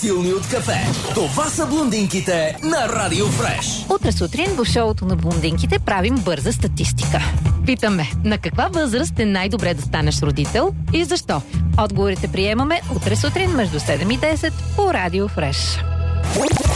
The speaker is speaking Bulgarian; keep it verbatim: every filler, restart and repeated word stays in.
Силни от кафе. Това са блондинките на Радио Фреш. Утре сутрин в шоуто на блондинките правим бърза статистика. Питаме, на каква възраст е най-добре да станеш родител и защо? Отговорите приемаме утре сутрин между седем и десет по Радио Фреш.